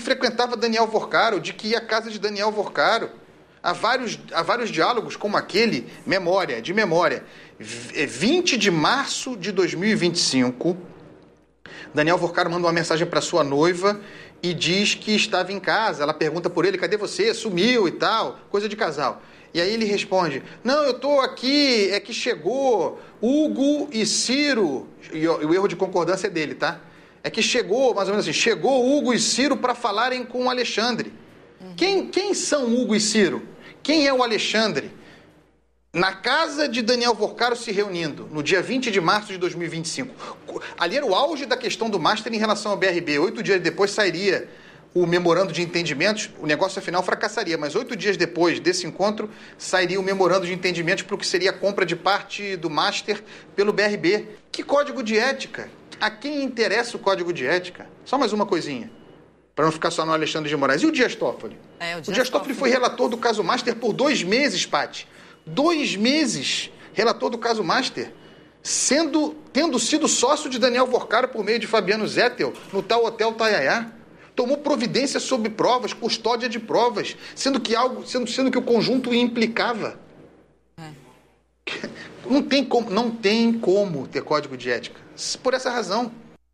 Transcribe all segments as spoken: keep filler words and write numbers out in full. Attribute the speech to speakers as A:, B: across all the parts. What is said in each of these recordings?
A: frequentava Daniel Vorcaro, de que ia à casa de Daniel Vorcaro. Há vários, há vários diálogos como aquele, memória, de memória. vinte de março de dois mil e vinte e cinco, Daniel Vorcaro manda uma mensagem para sua noiva e diz que estava em casa. Ela pergunta por ele, cadê você? Sumiu e tal, coisa de casal. E aí ele responde, não, eu estou aqui, é que chegou Hugo e Ciro, e o, o erro de concordância é dele, tá? É que chegou, mais ou menos assim, chegou Hugo e Ciro para falarem com o Alexandre. Uhum. Quem, quem são Hugo e Ciro? Quem é o Alexandre? Na casa de Daniel Vorcaro se reunindo, no dia vinte de março de dois mil e vinte e cinco. Ali era o auge da questão do Master em relação ao B R B. Oito dias depois sairia o memorando de entendimentos, o negócio afinal fracassaria, mas oito dias depois desse encontro sairia o memorando de entendimentos para o que seria a compra de parte do Master pelo B R B. Que código de ética? A quem interessa o código de ética? Só mais uma coisinha, para não ficar só no Alexandre de Moraes. E o Dias Toffoli? É, o Dias, o Dias Toffoli foi relator do caso Master por dois meses, Paty. Dois meses relator do caso Master, sendo, tendo sido sócio de Daniel Vorcaro por meio de Fabiano Zettel no tal Hotel Taiaiá. Tomou providência sobre provas, custódia de provas, sendo que, algo, sendo, sendo que o conjunto implicava. É. Não tem como, não tem como ter código de ética. Por essa razão.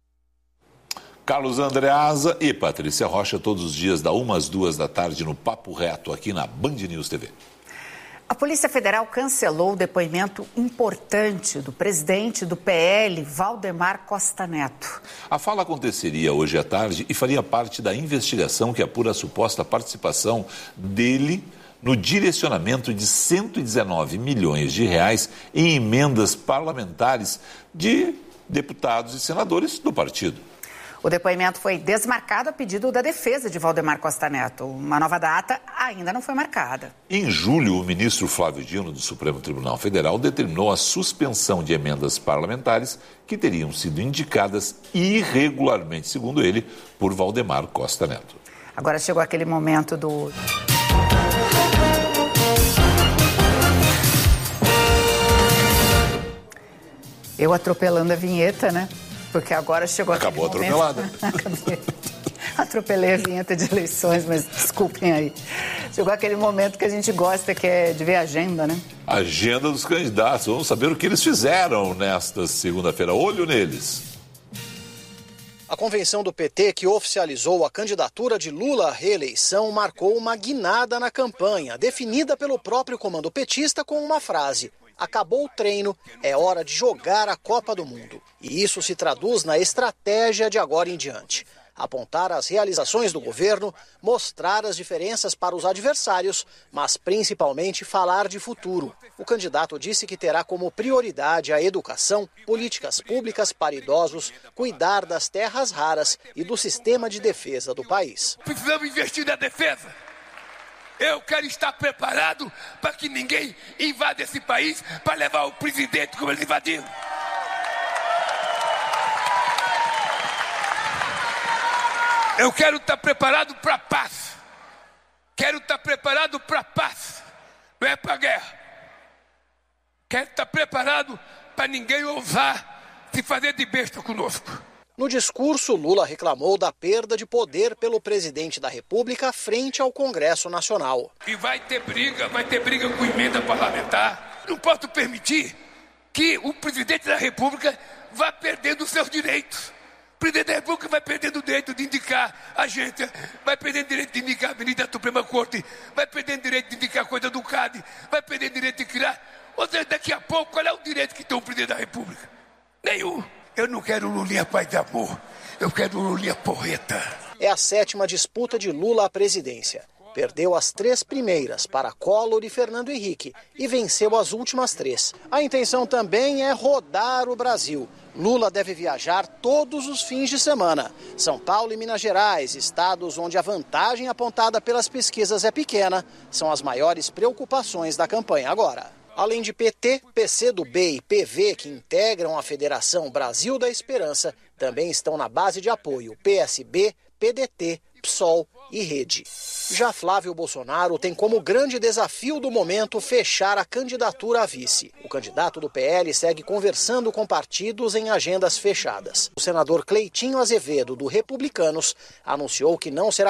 B: Carlos Andreasa e Patrícia Rocha, todos os dias, da uma às duas da tarde, no Papo Reto, aqui na Band News T V.
C: A Polícia Federal cancelou o depoimento importante do presidente do P L, Valdemar Costa Neto.
B: A fala aconteceria hoje à tarde e faria parte da investigação que apura a suposta participação dele no direcionamento de cento e dezenove milhões de reais em emendas parlamentares de deputados e senadores do partido.
C: O depoimento foi desmarcado a pedido da defesa de Valdemar Costa Neto. Uma nova data ainda não foi marcada.
B: Em julho, o ministro Flávio Dino, do Supremo Tribunal Federal, determinou a suspensão de emendas parlamentares que teriam sido indicadas irregularmente, segundo ele, por Valdemar Costa Neto.
C: Agora chegou aquele momento do... Eu atropelando a vinheta, né? Porque agora chegou
B: Acabou
C: aquele
B: atropelada.
C: momento... Atropelei a vinheta de eleições, mas desculpem aí. Chegou aquele momento que a gente gosta, que é de ver a agenda, né?
B: Agenda dos candidatos. Vamos saber o que eles fizeram nesta segunda-feira. Olho neles.
D: A convenção do P T, que oficializou a candidatura de Lula à reeleição, marcou uma guinada na campanha, definida pelo próprio comando petista com uma frase: acabou o treino, é hora de jogar a Copa do Mundo. E isso se traduz na estratégia de agora em diante. Apontar as realizações do governo, mostrar as diferenças para os adversários, mas principalmente falar de futuro. O candidato disse que terá como prioridade a educação, políticas públicas para idosos, cuidar das terras raras e do sistema de defesa do país.
E: Precisamos investir na defesa. Eu quero estar preparado para que ninguém invada esse país para levar o presidente como eles invadiram. Eu quero estar preparado para a paz. Quero estar preparado para a paz. Não é para a guerra. Quero estar preparado para ninguém ousar se fazer de besta conosco.
D: No discurso, Lula reclamou da perda de poder pelo presidente da República frente ao Congresso Nacional.
E: E vai ter briga, vai ter briga com emenda parlamentar. Não posso permitir que o presidente da República vá perdendo os seus direitos. O presidente da República vai perdendo o direito de indicar agência, vai perdendo o direito de indicar a ministra da Suprema Corte, vai perdendo o direito de indicar coisa do C A D, vai perdendo o direito de criar. Ou seja, daqui a pouco, qual é o direito que tem o presidente da República? Nenhum. Eu não quero Lulinha paz de amor, eu quero Lulinha porreta.
D: É a sétima disputa de Lula à presidência. Perdeu as três primeiras para Collor e Fernando Henrique e venceu as últimas três. A intenção também é rodar o Brasil. Lula deve viajar todos os fins de semana. São Paulo e Minas Gerais, estados onde a vantagem apontada pelas pesquisas é pequena, são as maiores preocupações da campanha agora. Além de P T, P C do B e P V, que integram a Federação Brasil da Esperança, também estão na base de apoio P S B, P D T, PSOL e Rede. Já Flávio Bolsonaro tem como grande desafio do momento fechar a candidatura a vice. O candidato do P L segue conversando com partidos em agendas fechadas. O senador Cleitinho Azevedo, do Republicanos, anunciou que não será